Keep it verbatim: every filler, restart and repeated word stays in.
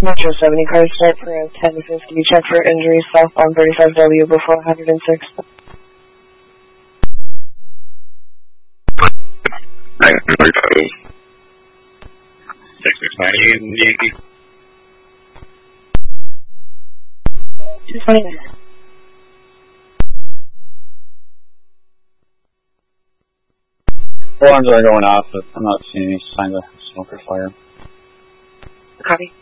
Metro seventy cars start for a ten fifty. Check for injuries southbound thirty-five W before one hundred six. six six nine Yankee. two twenty-nine. Alarms are going off, but I'm not seeing any signs of smoke or fire. Copy.